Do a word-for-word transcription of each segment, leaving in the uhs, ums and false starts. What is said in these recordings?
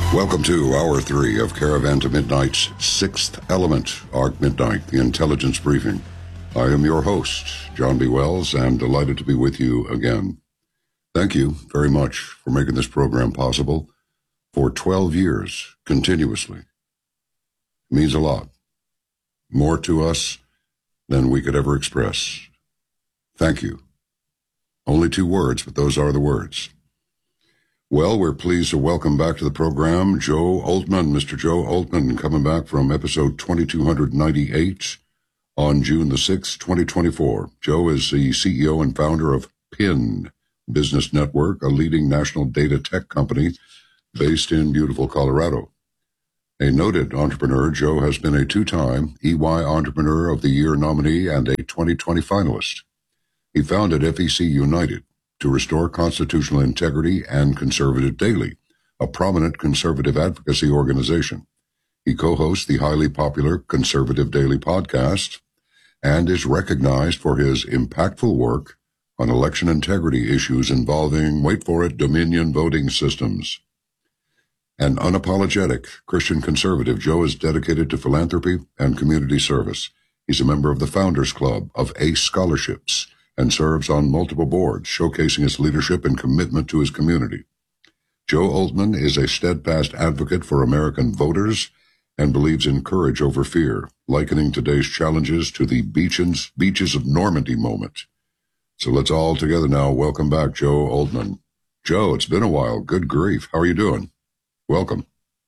Welcome to Hour three of Caravan to Midnight's Sixth Element, Arc Midnight, the Intelligence Briefing. I am your host, John B. Wells, and delighted to be with you again. Thank you very much for making this program possible for twelve years, continuously. It means a lot. More to us than we could ever express. Thank you. Only two words, but those are the words. Well, we're pleased to welcome back to the program Joe Oltmann. Mister Joe Oltmann coming back from episode twenty-two ninety-eight on June the sixth, twenty twenty-four. Joe is the C E O and founder of P I N Business Network, a leading national data tech company based in beautiful Colorado. A noted entrepreneur, Joe has been a two-time E Y Entrepreneur of the Year nominee and a twenty twenty finalist. He founded F E C United to restore constitutional integrity and Conservative Daily, a prominent conservative advocacy organization. He co-hosts the highly popular Conservative Daily podcast and is recognized for his impactful work on election integrity issues involving, wait for it, Dominion voting systems. An unapologetic Christian conservative, Joe is dedicated to philanthropy and community service. He's a member of the Founders Club of ACE Scholarships and serves on multiple boards, showcasing his leadership and commitment to his community. Joe Oltmann is a steadfast advocate for American voters and believes in courage over fear, likening today's challenges to the beaches, beaches of Normandy moment. So let's all together now welcome back Joe Oltmann. Joe, it's been a while. Good grief. How are you doing? Welcome.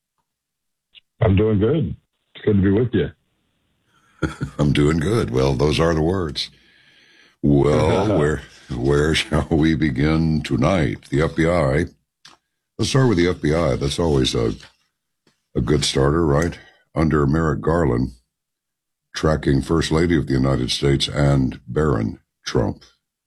I'm doing good. It's good to be with you. I'm doing good. Well, those are the words. Well, where where shall we begin tonight? The F B I. Let's start with the F B I. That's always a a good starter, right? Under Merrick Garland, tracking First Lady of the United States and Barron Trump.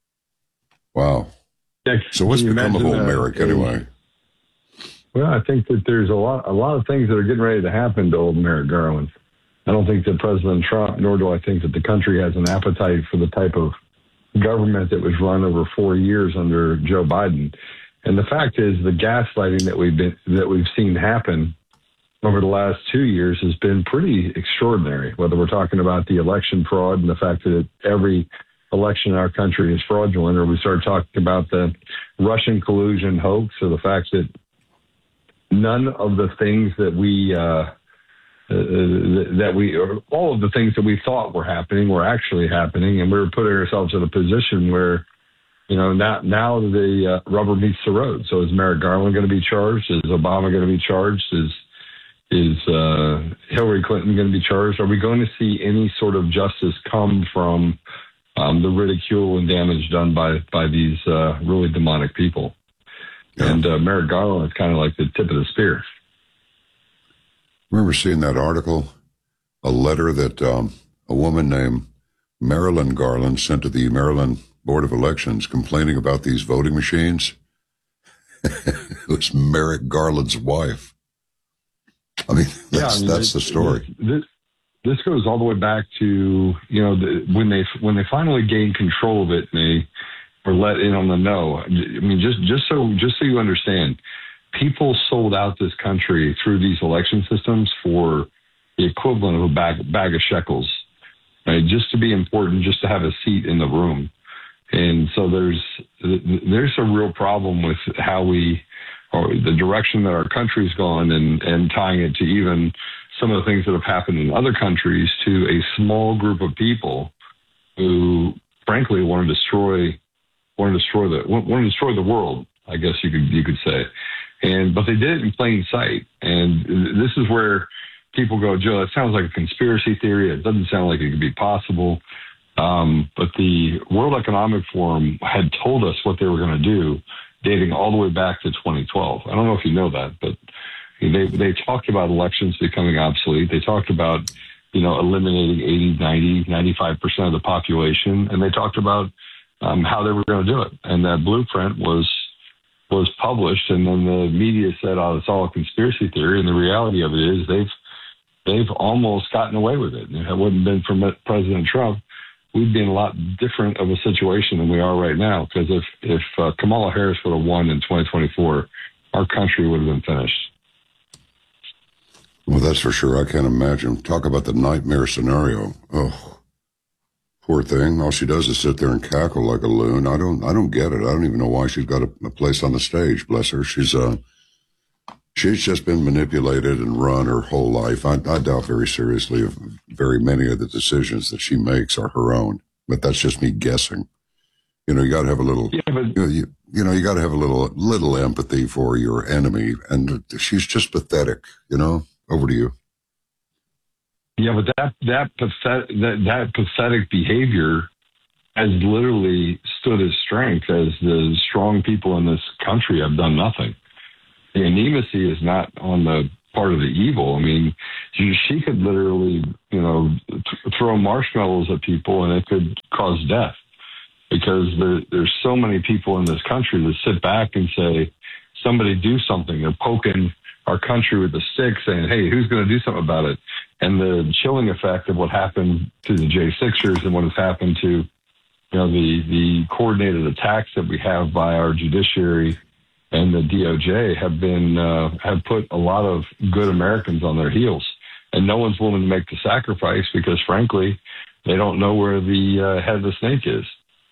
Wow. Yeah, so what's become of old uh, Merrick anyway? Well, I think that there's a lot a lot of things that are getting ready to happen to old Merrick Garland. I don't think that President Trump, nor do I think that the country has an appetite for the type of government that was run over four years under Joe Biden. And the fact is, the gaslighting that we've been that we've seen happen over the last two years has been pretty extraordinary. Whether we're talking about the election fraud and the fact that every election in our country is fraudulent, or we start talking about the Russian collusion hoax, or the fact that none of the things that we uh, Uh, that we, or all of the things that we thought were happening were actually happening, and we were putting ourselves in a position where, you know, now, now the uh, rubber meets the road. So is Merrick Garland going to be charged? Is Obama going to be charged? Is is uh, Hillary Clinton going to be charged? Are we going to see any sort of justice come from um, the ridicule and damage done by by these uh, really demonic people? Yeah. And uh, Merrick Garland is kind of like the tip of the spear. Remember seeing that article, a letter that um, a woman named Marilyn Garland sent to the Maryland Board of Elections complaining about these voting machines? It was Merrick Garland's wife. I mean, that's, yeah, I mean, that's the story. This, this goes all the way back to, you know, the, when they when they finally gained control of it and they were let in on the no. I mean, just just so just so you understand, people sold out this country through these election systems for the equivalent of a bag, bag of shekels, right? Just to be important, just to have a seat in the room. And so there's there's a real problem with how we, or the direction that our country's gone, and, and tying it to even some of the things that have happened in other countries to a small group of people who, frankly, want to destroy want to destroy the want to destroy the world. I guess you could you could say. And, but they did it in plain sight. And this is where people go, Joe, it sounds like a conspiracy theory. It doesn't sound like it could be possible. Um, but the World Economic Forum had told us what they were going to do, dating all the way back to twenty twelve. I don't know if you know that, but they, they talked about elections becoming obsolete. They talked about, you know, eliminating eighty, ninety, ninety-five percent of the population. And they talked about um, how they were going to do it. And that blueprint was was published, and then the media said, oh, it's all a conspiracy theory. And the reality of it is they've they've almost gotten away with it. And if it wouldn't have been for President Trump, we'd be in a lot different of a situation than we are right now. Because if, if uh, Kamala Harris would have won in twenty twenty-four, our country would have been finished. Well, that's for sure. I can't imagine. Talk about the nightmare scenario. Oh, poor thing. All she does is sit there and cackle like a loon. I don't, I don't get it. I don't even know why she's got a, a place on the stage. Bless her. She's, uh, she's just been manipulated and run her whole life. I, I doubt very seriously if very many of the decisions that she makes are her own, but that's just me guessing. You know, you got to have a little, yeah, but, you know, you, you know, you got to have a little, little empathy for your enemy. And she's just pathetic, you know. Over to you. Yeah, but that that pathetic that, that pathetic behavior has literally stood as strength, as the strong people in this country have done nothing. The anemacy is not on the part of the evil. I mean, she, she could literally, you know, th- throw marshmallows at people and it could cause death, because there, there's so many people in this country that sit back and say, somebody do something. They're poking our country with a stick saying, hey, who's going to do something about it? And the chilling effect of what happened to the J sixers and what has happened to, you know, the, the coordinated attacks that we have by our judiciary and the D O J have been, uh, have put a lot of good Americans on their heels. And no one's willing to make the sacrifice because, frankly, they don't know where the uh, head of the snake is.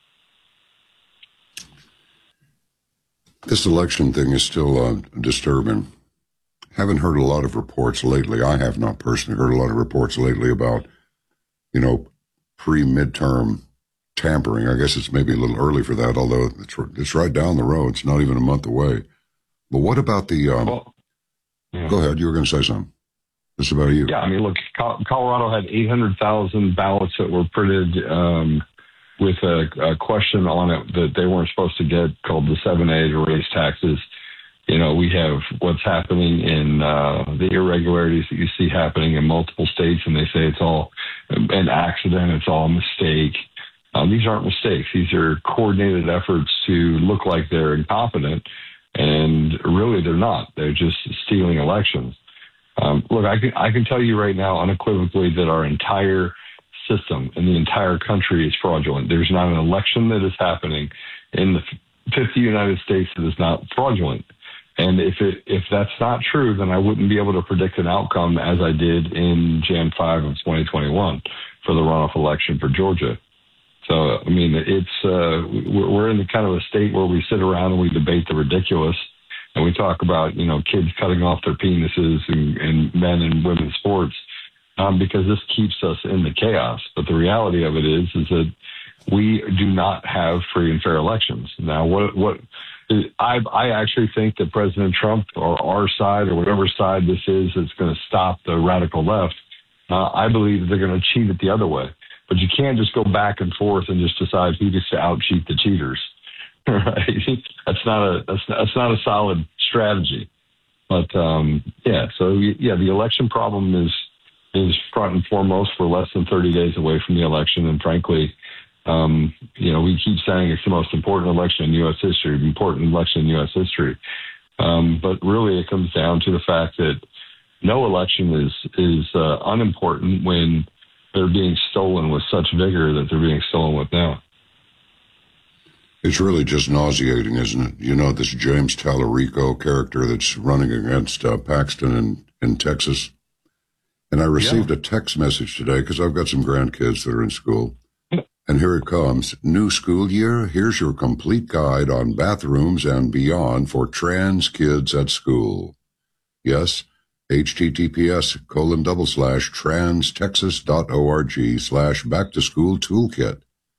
This election thing is still uh, disturbing. Haven't heard a lot of reports lately. I have not personally heard a lot of reports lately about, you know, pre-midterm tampering. I guess it's maybe a little early for that, although it's, it's right down the road. It's not even a month away. But what about the, um, well, yeah. Go ahead. You were going to say something. This is about you. Yeah, I mean, look, Colorado had eight hundred thousand ballots that were printed um, with a, a question on it that they weren't supposed to get, called the seven A to raise taxes. You know, we have what's happening in uh, the irregularities that you see happening in multiple states, and they say it's all an accident, it's all a mistake. Um, these aren't mistakes. These are coordinated efforts to look like they're incompetent, and really they're not. They're just stealing elections. Um, look, I can, I can tell you right now unequivocally that our entire system and the entire country is fraudulent. There's not an election that is happening in the fifty United States that is not fraudulent. And if it if that's not true, then I wouldn't be able to predict an outcome as I did in January fifth of twenty twenty-one for the runoff election for Georgia. So, I mean, it's uh, we're in the kind of a state where we sit around and we debate the ridiculous, and we talk about, you know, kids cutting off their penises and, and men and women's sports um, because this keeps us in the chaos. But the reality of it is, is that we do not have free and fair elections. Now, what what I, I actually think that President Trump, or our side, or whatever side this is that's going to stop the radical left, uh, I believe that they're going to cheat it the other way. But you can't just go back and forth and just decide who gets to out-cheat the cheaters. Right? That's not a that's not, that's not a solid strategy. But um, yeah, so yeah, the election problem is is front and foremost. We're less than thirty days away from the election, and frankly, um, you know, we keep saying it's the most important election in U S history, important election in U S history. Um, but really, it comes down to the fact that no election is is uh, unimportant when they're being stolen with such vigor that they're being stolen with now. It's really just nauseating, isn't it? You know, this James Tallarico character that's running against uh, Paxton in, in Texas. And I received yeah. a text message today because I've got some grandkids that are in school. And here it comes. New school year, here's your complete guide on bathrooms and beyond for trans kids at school. Yes, https colon double slash transtexas.org slash back to school toolkit.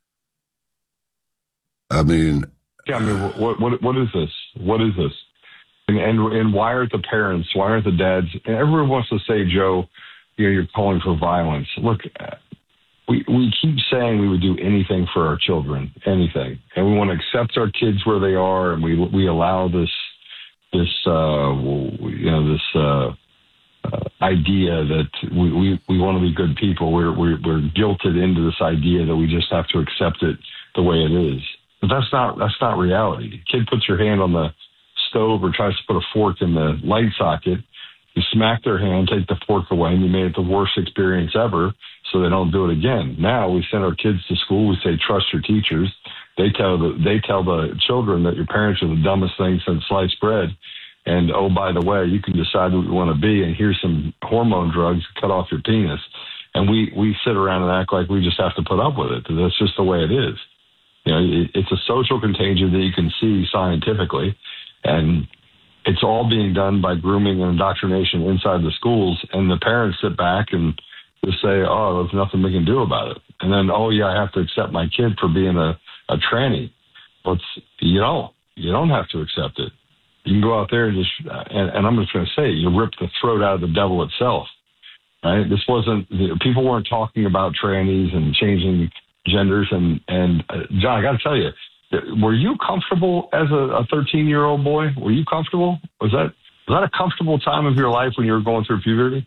I mean, yeah, I mean, what, what, what is this? What is this? And, and, and why aren't the parents, why aren't the dads? And everyone wants to say, Joe, you know, you're calling for violence. Look, we, we keep saying we would do anything for our children, anything. And we want to accept our kids where they are. And we, we allow this, this, uh, you know, this, uh, Uh, idea that we, we, we want to be good people. We're, we're, we're guilted into this idea that we just have to accept it the way it is. But that's not, that's not reality. A kid puts your hand on the stove or tries to put a fork in the light socket. You smack their hand, take the fork away, and you made it the worst experience ever, so they don't do it again. Now we send our kids to school. We say, trust your teachers. They tell the, they tell the children that your parents are the dumbest thing since sliced bread. And, oh, by the way, you can decide what you want to be, and here's some hormone drugs to cut off your penis. And we, we sit around and act like we just have to put up with it. That's just the way it is. You know, it, it's a social contagion that you can see scientifically, and it's all being done by grooming and indoctrination inside the schools, and the parents sit back and just say, oh, there's nothing we can do about it. And then, oh, yeah, I have to accept my kid for being a, a tranny. Well, it's, you don't. You don't have to accept it. You can go out there and just, and, and I'm just going to say, you rip the throat out of the devil itself, right? This wasn't, people weren't talking about trannies and changing genders. And, and uh, John, I got to tell you, were you comfortable as a thirteen-year-old boy? Were you comfortable? Was that was that a comfortable time of your life when you were going through puberty?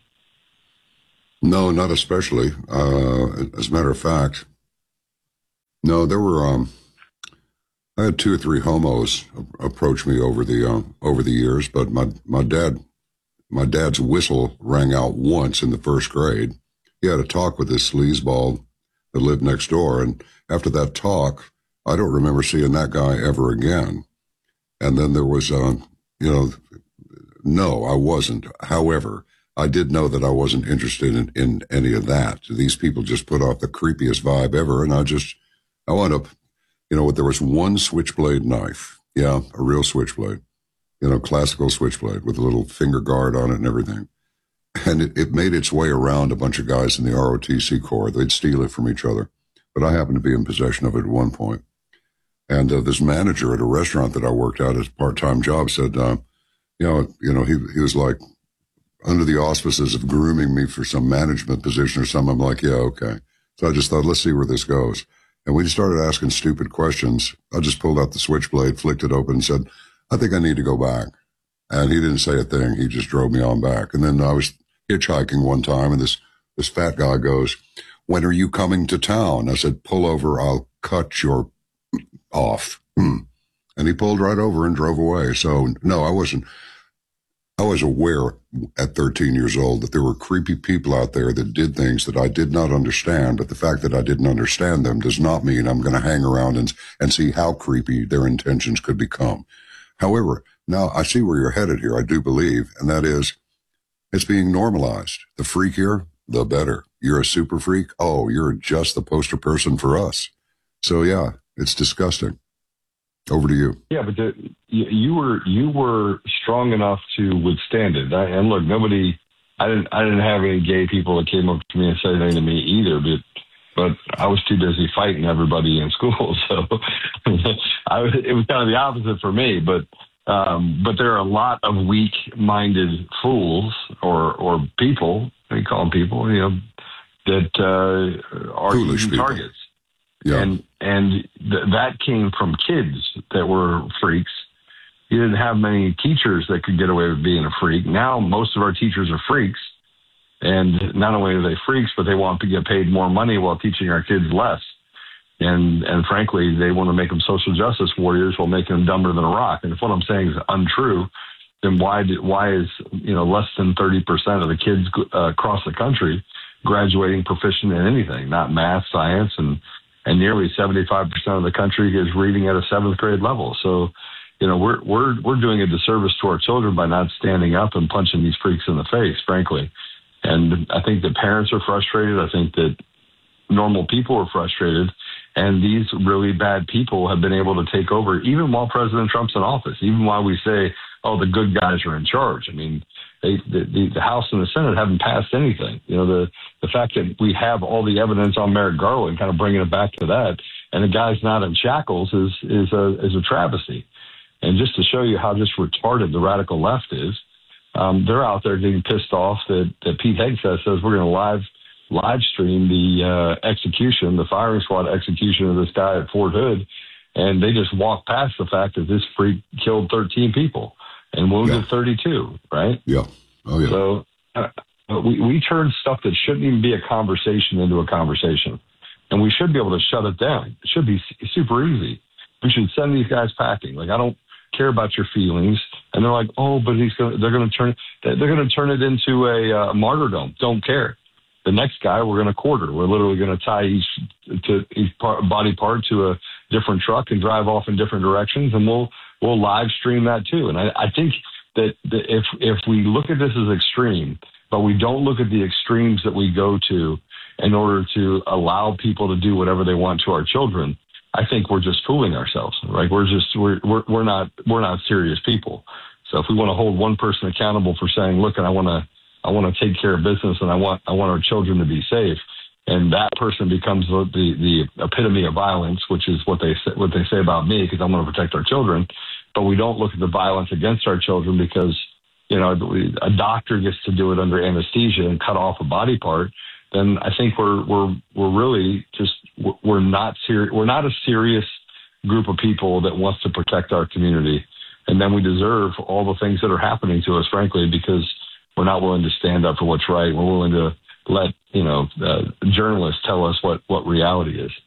No, not especially. Uh, as a matter of fact, no, there were, um, I had two or three homos approach me over the, uh, over the years, but my, my dad, my dad's whistle rang out once in the first grade. He had a talk with this sleazeball that lived next door. And after that talk, I don't remember seeing that guy ever again. And then there was, uh, you know, no, I wasn't. However, I did know that I wasn't interested in, in any of that. These people just put off the creepiest vibe ever. And I just, I wound up, you know, there was one switchblade knife. Yeah, a real switchblade, you know, classical switchblade with a little finger guard on it and everything. And it, it made its way around a bunch of guys in the R O T C Corps. They'd steal it from each other. But I happened to be in possession of it at one point. And uh, this manager at a restaurant that I worked at as a part-time job said, uh, you know, you know, he, he was like, under the auspices of grooming me for some management position or something. I'm like, yeah, okay. So I just thought, let's see where this goes. And we started asking stupid questions. I just pulled out the switchblade, flicked it open, and said, I think I need to go back. And he didn't say a thing. He just drove me on back. And then I was hitchhiking one time, and this, this fat guy goes, when are you coming to town? I said, pull over. I'll cut your off. And he pulled right over and drove away. So, no, I wasn't. I was aware at thirteen years old that there were creepy people out there that did things that I did not understand, but the fact that I didn't understand them does not mean I'm going to hang around and, and see how creepy their intentions could become. However, now I see where you're headed here, I do believe, and that is it's being normalized. The freakier, the better. You're a super freak? Oh, you're just the poster person for us. So, yeah, it's disgusting. Over to you. Yeah, but the, you, you were you were strong enough to withstand it. I, and look, nobody, I didn't I didn't have any gay people that came up to me and said anything to me either. But but I was too busy fighting everybody in school, so I was, it was kind of the opposite for me. But um, but there are a lot of weak-minded fools or or people. They call them people, you know, that uh, are easy targets. Yeah. And and th- that came from kids that were freaks. You didn't have many teachers that could get away with being a freak. Now most of our teachers are freaks. And not only are they freaks, but they want to get paid more money while teaching our kids less. And and frankly, they want to make them social justice warriors while making them dumber than a rock. And if what I'm saying is untrue, then why did, why is, you know, less than thirty percent of the kids uh, across the country graduating proficient in anything, not math, science, and And nearly seventy-five percent of the country is reading at a seventh grade level. So, you know, we're we're we're doing a disservice to our children by not standing up and punching these freaks in the face, frankly. And I think that parents are frustrated. I think that normal people are frustrated. And these really bad people have been able to take over, even while President Trump's in office, even while we say, oh, the good guys are in charge. I mean, They, the, the House and the Senate haven't passed anything. You know, the, the fact that we have all the evidence on Merrick Garland, kind of bringing it back to that, and the guy's not in shackles is is a is a travesty. And just to show you how just retarded the radical left is, um, they're out there getting pissed off that, that Pete Hegseth says we're going to live live stream the uh, execution, the firing squad execution of this guy at Fort Hood, and they just walk past the fact that this freak killed thirteen people. And wounded yeah. thirty-two, right? Yeah. Oh, yeah. So uh, we, we turn stuff that shouldn't even be a conversation into a conversation. And we should be able to shut it down. It should be super easy. We should send these guys packing. Like, I don't care about your feelings. And they're like, oh, but he's gonna, they're going to turn they're going to turn it into a uh, martyrdom. Don't care. The next guy, we're going to quarter. We're literally going to tie each to each part, body part to a different truck and drive off in different directions. And we'll We'll live stream that too. And I, I think that, that if if we look at this as extreme, but we don't look at the extremes that we go to in order to allow people to do whatever they want to our children, I think we're just fooling ourselves. Right? We're just we're we're, we're not we're not serious people. So if we want to hold one person accountable for saying, look, and I want to I want to take care of business, and I want I want our children to be safe, and that person becomes the the epitome of violence, which is what they say, what they say about me, because I want to protect our children. But we don't look at the violence against our children because, you know, a doctor gets to do it under anesthesia and cut off a body part. Then I think we're we're we're really just we're not serious. We're not a serious group of people that wants to protect our community, and then we deserve all the things that are happening to us, frankly, because we're not willing to stand up for what's right. We're willing to let, you know, uh, journalists tell us what, what reality is.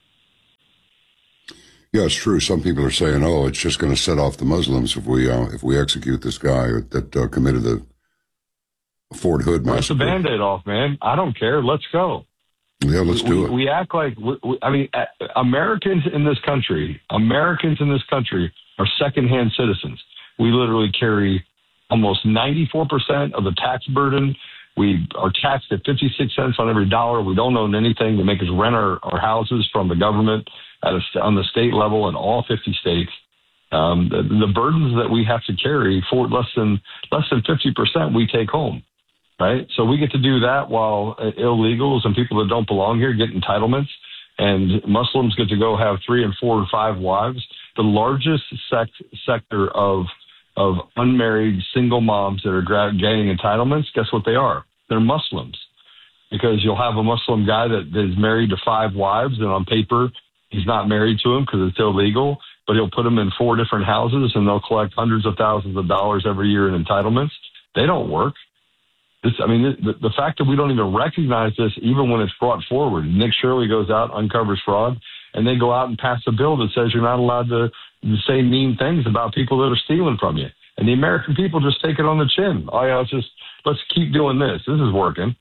Yeah, it's true. Some people are saying, "Oh, it's just going to set off the Muslims if we uh, if we execute this guy that uh, committed the Fort Hood massacre." Let's the Band-Aid off, man. I don't care. Let's go. Yeah, let's do we, it. We act like we, we, I mean, Americans in this country, Americans in this country are secondhand citizens. We literally carry almost ninety-four percent of the tax burden. We are taxed at fifty-six cents on every dollar. We don't own anything. They make us rent our, our houses from the government at a, on the state level in all fifty states. Um, the, the burdens that we have to carry for less than less than fifty percent we take home, right? So we get to do that while uh, illegals and people that don't belong here get entitlements, and Muslims get to go have three and four and five wives. The largest sect, sector of of unmarried single moms that are gaining entitlements, guess what they are? They're Muslims. Because you'll have a Muslim guy that is married to five wives, and on paper, he's not married to them because it's illegal, but he'll put them in four different houses, and they'll collect hundreds of thousands of dollars every year in entitlements. They don't work. This, I mean, the, the fact that we don't even recognize this, even when it's brought forward. Nick Shirley goes out, uncovers fraud, and they go out and pass a bill that says you're not allowed to say mean things about people that are stealing from you. And the American people just take it on the chin. Oh, yeah, let's just, let's keep doing this. This is working.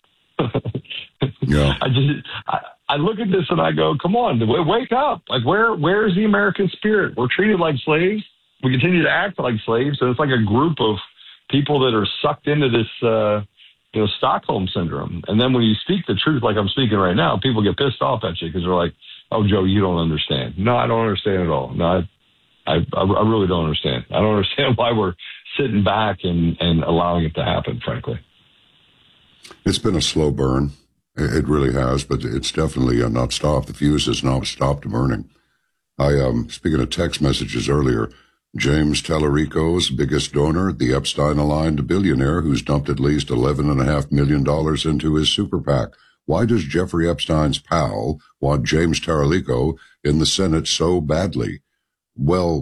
Yeah. I just, I, I look at this and I go, come on, wake up. Like, where, where's the American spirit? We're treated like slaves. We continue to act like slaves. And it's like a group of people that are sucked into this, uh, you know, Stockholm syndrome. And then when you speak the truth, like I'm speaking right now, people get pissed off at you because they're like, oh, Joe, you don't understand. No, I don't understand at all. No, I, I, I really don't understand. I don't understand why we're sitting back and, and allowing it to happen, frankly. It's been a slow burn. It really has, but it's definitely uh, not stopped. The fuse has not stopped burning. I, um, speaking of text messages earlier, James Tallarico's biggest donor, the Epstein-aligned billionaire who's dumped at least eleven point five million dollars into his super PAC. Why does Jeffrey Epstein's pal want James Tallarico in the Senate so badly? Well,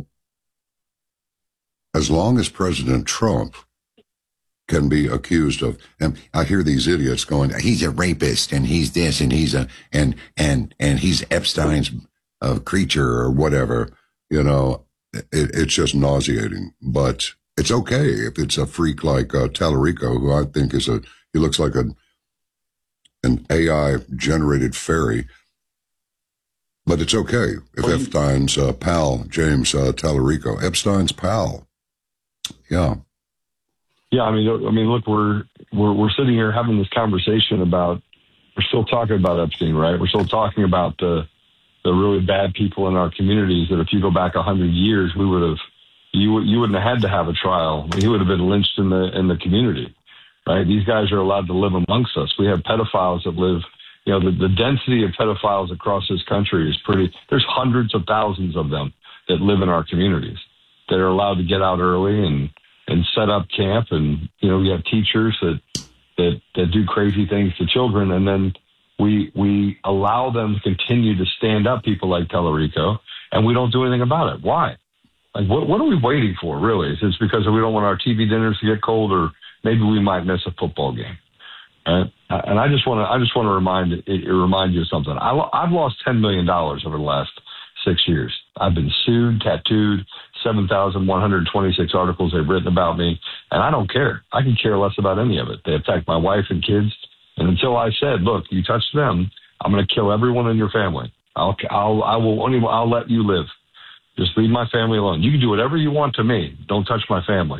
as long as President Trump can be accused of, and I hear these idiots going, he's a rapist and he's this and he's a, and, and, and he's Epstein's uh, creature or whatever, you know, it, it's just nauseating, but it's okay if it's a freak like uh, Tallarico, who I think is a, he looks like a, an A I generated fairy. But it's okay if well, Epstein's uh, pal, James uh, Tallarico, Epstein's pal. Yeah. Yeah, I mean, I mean, look, we're, we're we're sitting here having this conversation about, we're still talking about Epstein, right? We're still talking about the the really bad people in our communities that if you go back a hundred years, we would have, you you wouldn't have had to have a trial. He would have been lynched in the in the community, right? These guys are allowed to live amongst us. We have pedophiles that live. You know, the, the density of pedophiles across this country is pretty, there's hundreds of thousands of them that live in our communities that are allowed to get out early and, and set up camp. And, you know, we have teachers that, that, that do crazy things to children. And then we, we allow them to continue to stand up people like Tallarico, and we don't do anything about it. Why? Like, what, what are we waiting for, really? Is it because we don't want our T V dinners to get cold, or maybe we might miss a football game? Right? And I just want to, I just want to remind it, it remind you of something. I, I've lost ten million dollars over the last six years. I've been sued, tattooed, seven thousand one hundred twenty-six articles they've written about me, and I don't care. I can care less about any of it. They attacked my wife and kids, and until I said, "Look, you touch them, I'm going to kill everyone in your family. I'll, I'll, I will only, I'll let you live. Just leave my family alone. You can do whatever you want to me. Don't touch my family."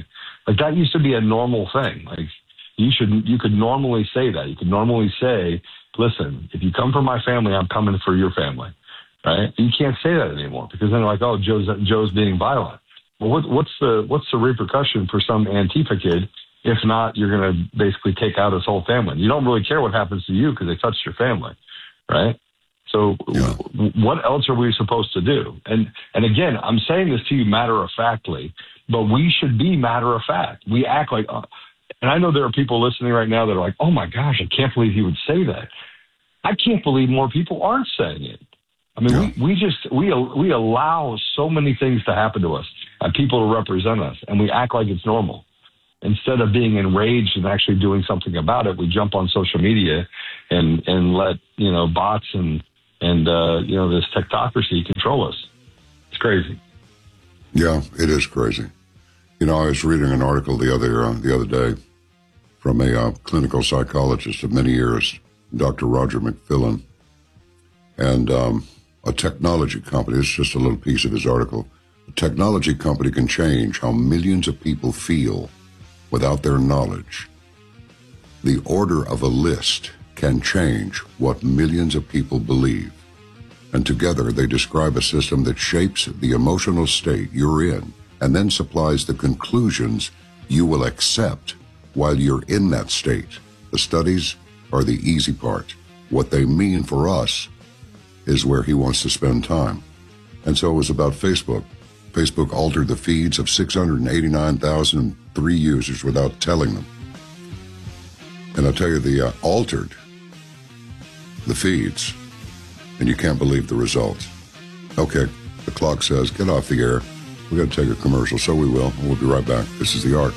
Like that used to be a normal thing. Like you should, you could normally say that. You could normally say, listen, if you come from my family, I'm coming for your family, right? You can't say that anymore because then they're like, oh, Joe's, Joe's being violent. Well, what, what's the, what's the repercussion for some Antifa kid? If not, you're going to basically take out his whole family. You don't really care what happens to you because they touched your family, right? So yeah. What else are we supposed to do? And and again, I'm saying this to you matter-of-factly, but we should be matter-of-fact. We act like, uh, and I know there are people listening right now that are like, oh my gosh, I can't believe he would say that. I can't believe more people aren't saying it. I mean, yeah. we, we just, we we allow so many things to happen to us and people to represent us, and we act like it's normal. Instead of being enraged and actually doing something about it, we jump on social media and, and let, you know, bots and, and uh, you know, this technocracy control us. It's crazy. Yeah, it is crazy. You know, I was reading an article the other uh, the other day from a uh, clinical psychologist of many years, Doctor Roger McFillin, and um, a technology company. It's just a little piece of his article. A technology company can change how millions of people feel without their knowledge. The order of a list can change what millions of people believe. And together they describe a system that shapes the emotional state you're in and then supplies the conclusions you will accept while you're in that state. The studies are the easy part. What they mean for us is where he wants to spend time. And so it was about Facebook. Facebook altered the feeds of six hundred eighty-nine thousand three users without telling them. And I'll tell you, the uh, altered the feeds, and you can't believe the results. Okay, the clock says, get off the air. We've got to take a commercial, so we will. We'll be right back. This is The Arc.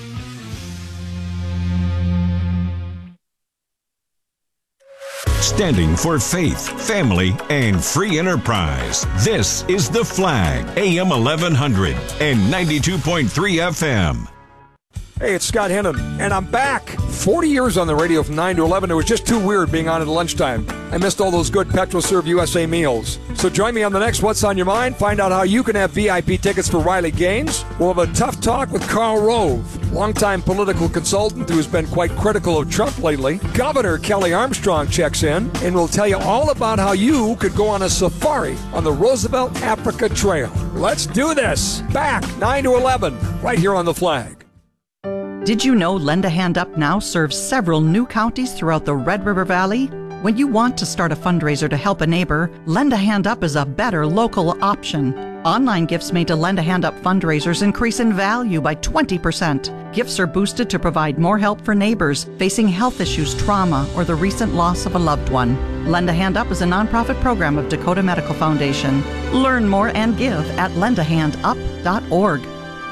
Standing for faith, family, and free enterprise. This is The Flag, A M eleven hundred and ninety-two point three F M. Hey, it's Scott Hennon, and I'm back. forty years on the radio from nine to eleven. It was just too weird being on at lunchtime. I missed all those good PetroServe U S A meals. So join me on the next What's on Your Mind. Find out how you can have V I P tickets for Riley Gaines. We'll have a tough talk with Karl Rove, longtime political consultant who has been quite critical of Trump lately. Governor Kelly Armstrong checks in, and we'll tell you all about how you could go on a safari on the Roosevelt Africa Trail. Let's do this. Back, nine to eleven, right here on The Flag. Did you know Lend a Hand Up now serves several new counties throughout the Red River Valley? When you want to start a fundraiser to help a neighbor, Lend a Hand Up is a better local option. Online gifts made to Lend a Hand Up fundraisers increase in value by twenty percent. Gifts are boosted to provide more help for neighbors facing health issues, trauma, or the recent loss of a loved one. Lend a Hand Up is a nonprofit program of Dakota Medical Foundation. Learn more and give at lend a hand up dot org.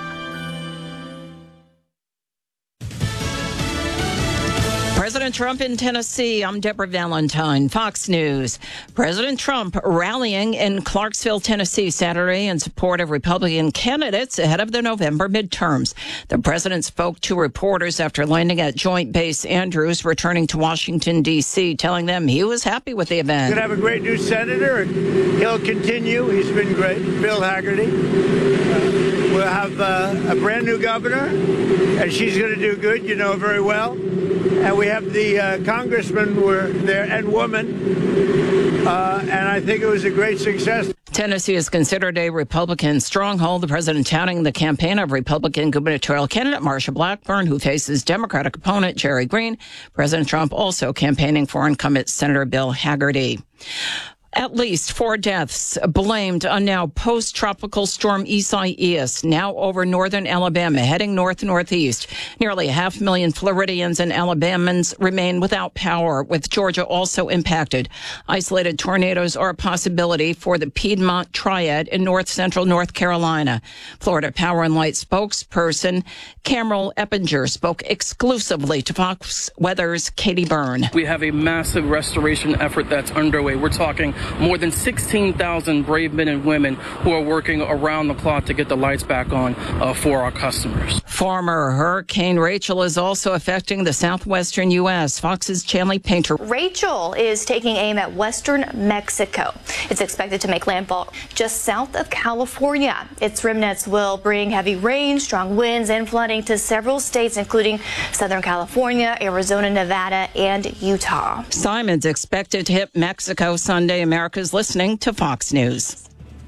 President Trump in Tennessee. I'm Deborah Valentine, Fox News. President Trump rallying in Clarksville, Tennessee Saturday in support of Republican candidates ahead of the November midterms. The president spoke to reporters after landing at Joint Base Andrews, returning to Washington, D C, telling them he was happy with the event. We're going to have a great new senator, and he'll continue. He's been great. Bill Hagerty. Uh, we'll have uh, a brand new governor, and she's going to do good, you know very well. And we have the uh, congressmen were there and women, uh, and I think it was a great success. Tennessee is considered a Republican stronghold. The president touting the campaign of Republican gubernatorial candidate Marsha Blackburn, who faces Democratic opponent Jerry Green. President Trump also campaigning for incumbent Senator Bill Hagerty. At least four deaths blamed on now post-tropical storm Isaias, now over northern Alabama, heading north-northeast. Nearly a half million Floridians and Alabamans remain without power, with Georgia also impacted. Isolated tornadoes are a possibility for the Piedmont Triad in north-central North Carolina. Florida Power and Light spokesperson Cameron Eppinger spoke exclusively to Fox Weather's Katie Byrne. We have a massive restoration effort that's underway. We're talking more than sixteen thousand brave men and women who are working around the clock to get the lights back on uh, for our customers. Former Hurricane Rachel is also affecting the southwestern U S Fox's Chanley Painter. Rachel is taking aim at western Mexico. It's expected to make landfall just south of California. Its remnants will bring heavy rain, strong winds, and flooding to several states, including Southern California, Arizona, Nevada, and Utah. Simon's expected to hit Mexico Sunday. America's listening to Fox News.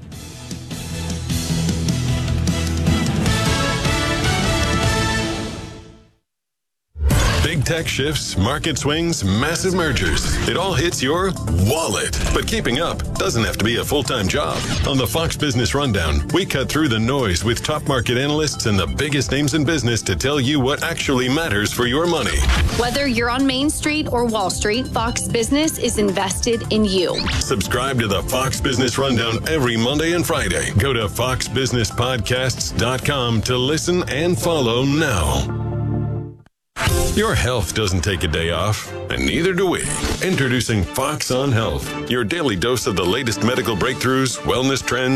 Big tech shifts, market swings, massive mergers. It all hits your wallet. But keeping up doesn't have to be a full-time job. On the Fox Business Rundown, we cut through the noise with top market analysts and the biggest names in business to tell you what actually matters for your money. Whether you're on Main Street or Wall Street, Fox Business is invested in you. Subscribe to the Fox Business Rundown every Monday and Friday. Go to fox business podcasts dot com to listen and follow now. Your health doesn't take a day off, and neither do we. Introducing Fox on Health, your daily dose of the latest medical breakthroughs, wellness trends,